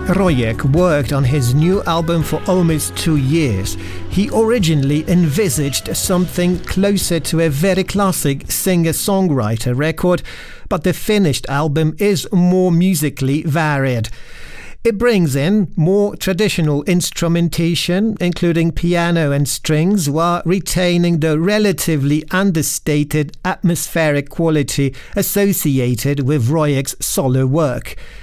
Rojek worked on his new album for almost 2 years. He originally envisaged something closer to a very classic singer-songwriter record, but the finished album is more musically varied. It brings in more traditional instrumentation, including piano and strings, while retaining the relatively understated atmospheric quality associated with Rojek's solo work.